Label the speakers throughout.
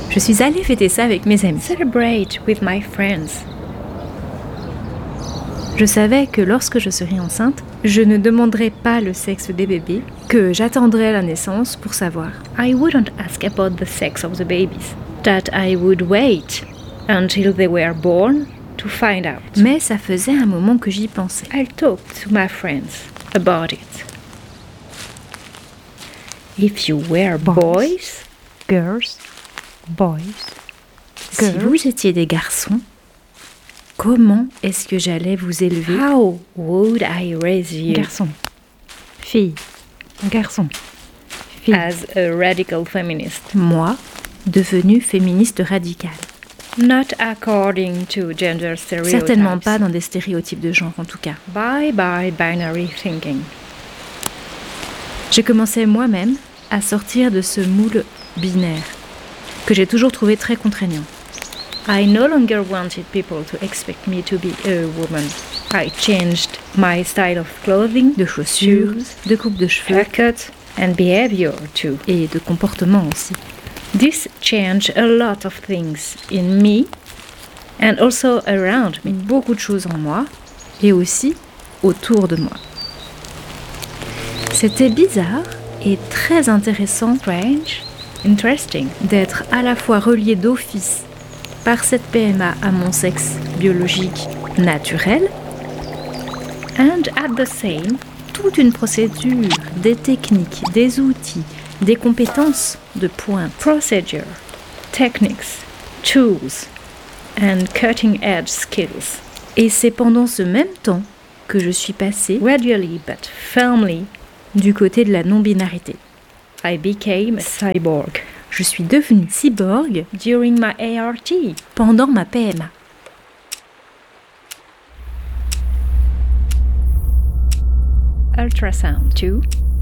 Speaker 1: Je suis allée fêter ça avec mes amis.
Speaker 2: Celebrate with my friends.
Speaker 1: Je savais que lorsque je serais enceinte, je ne demanderais pas le sexe des bébés, que j'attendrais la naissance pour savoir.
Speaker 2: I wouldn't ask about the sex of the babies, that I would wait until they were born to find out.
Speaker 1: Mais ça faisait un moment que j'y pensais.
Speaker 2: I'll talk to my friends about it. If you were boys,
Speaker 1: Girls, boys,
Speaker 2: girls.
Speaker 1: Si vous étiez des garçons, comment est-ce que j'allais vous élever?
Speaker 2: How would I raise you?
Speaker 1: Garçon, fille, garçon, fille.
Speaker 2: As a radical feminist.
Speaker 1: Moi, devenue féministe radicale.
Speaker 2: Not according to gender stereotypes.
Speaker 1: Certainement pas dans des stéréotypes de genre en tout cas.
Speaker 2: Bye bye binary thinking.
Speaker 1: J'ai commencé moi-même à sortir de ce moule binaire que j'ai toujours trouvé très contraignant.
Speaker 2: I no longer wanted people to expect me to be a woman. I changed my style of clothing,
Speaker 1: De chaussures, de coupe de cheveux,
Speaker 2: haircut, and behavior too.
Speaker 1: et de comportement aussi.
Speaker 2: This changed a lot of things in me and also around me.
Speaker 1: Beaucoup de choses en moi et aussi autour de moi. C'était bizarre et très intéressant,
Speaker 2: Strange, interesting.
Speaker 1: d'être à la fois relié d'office par cette PMA à mon sexe biologique naturel,
Speaker 2: And at the same,
Speaker 1: toute une procédure, des techniques, des outils, des compétences de pointe.
Speaker 2: procedure, techniques, tools, and cutting-edge skills.
Speaker 1: Et c'est pendant ce même temps que je suis passée
Speaker 2: Gradually but firmly,
Speaker 1: du côté de la non-binarité.
Speaker 2: I became a cyborg.
Speaker 1: Je suis devenue cyborg
Speaker 2: During my ART,
Speaker 1: pendant ma PMA.
Speaker 2: ultrasound 2,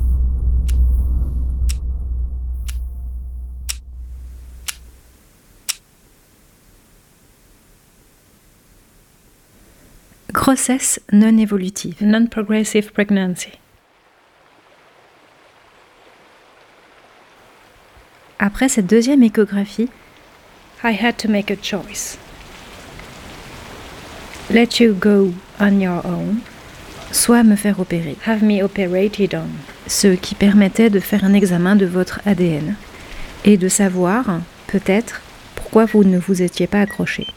Speaker 1: Grossesse non évolutive.
Speaker 2: non-progressive pregnancy.
Speaker 1: Après cette deuxième échographie,
Speaker 2: I had to make a choice. Let you go on your own,
Speaker 1: soit me faire opérer,
Speaker 2: have me operated on,
Speaker 1: ce qui permettait de faire un examen de votre ADN et de savoir, peut-être, pourquoi vous ne vous étiez pas accroché.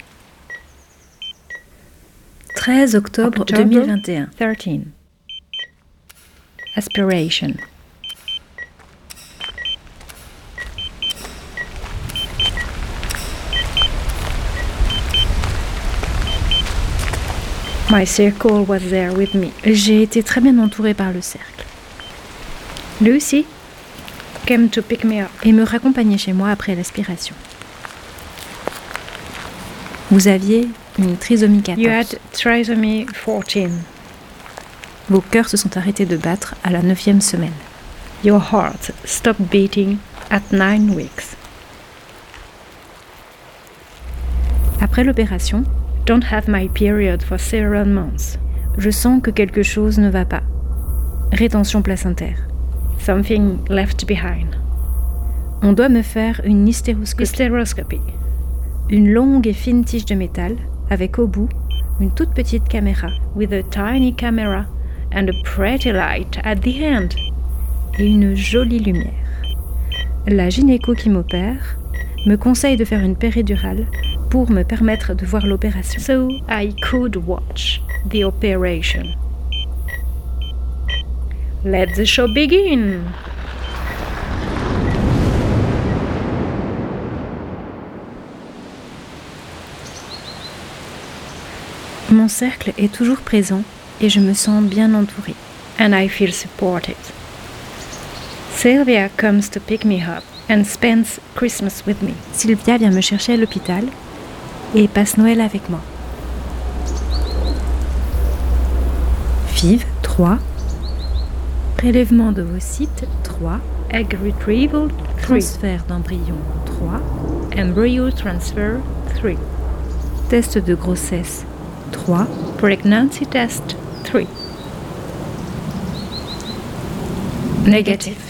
Speaker 1: 13 octobre 2021.
Speaker 2: 13. Aspiration. My circle was there with me.
Speaker 1: J'ai été très bien entourée par le cercle
Speaker 2: Lucy came to pick me up.
Speaker 1: et me raccompagnait chez moi après l'aspiration. Vous aviez une trisomie 14.
Speaker 2: You had trisomy 14.
Speaker 1: Vos cœurs se sont arrêtés de battre à la 9e semaine.
Speaker 2: Your heart stopped beating at 9 weeks.
Speaker 1: Après l'opération,
Speaker 2: Don't have my period for several months.
Speaker 1: je sens que quelque chose ne va pas. Rétention placentaire.
Speaker 2: Something left behind.
Speaker 1: On doit me faire une hystéroscopie.
Speaker 2: Hysteroscopy.
Speaker 1: Une longue et fine tige de métal avec au bout une toute petite caméra
Speaker 2: With a tiny camera and a pretty light at the end.
Speaker 1: et une jolie lumière. La gynéco qui m'opère me conseille de faire une péridurale pour me permettre de voir l'opération.
Speaker 2: So I could watch the operation. Let the show begin.
Speaker 1: Mon cercle est toujours présent et je me sens bien entourée.
Speaker 2: And I feel supported. Sylvia comes to pick me up and spends Christmas with me.
Speaker 1: Sylvia vient me chercher à l'hôpital et passe Noël avec moi. FIV 3. Prélèvement d'ovocytes 3.
Speaker 2: Egg retrieval 3.
Speaker 1: Transfert d'embryon 3.
Speaker 2: Embryo transfer 3.
Speaker 1: Test de grossesse 3.
Speaker 2: Pregnancy test 3. Negative.